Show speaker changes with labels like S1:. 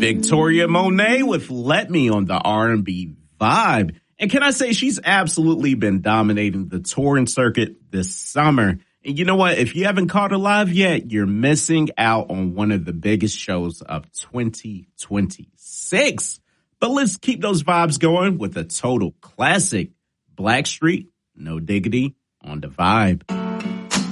S1: Victoria Monet with Let Me on the R&B Vibe. And can I say she's absolutely been dominating the touring circuit this summer. And you know what? If you haven't caught her live yet, you're missing out on one of the biggest shows of 2026. But let's keep those vibes going with a total classic. Blackstreet, No Diggity on the Vibe.